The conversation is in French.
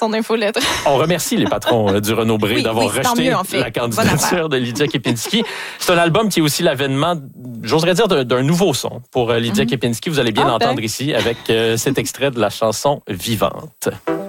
son infolettre. On remercie les patrons du Renaud-Bré d'avoir rejeté la candidature de Lydia Kepinski. C'est un album qui est aussi l'avènement, j'oserais dire, d'un nouveau son pour Lydia Kepinski. Vous allez bien l'entendre ici avec cet extrait de la chanson Vivante.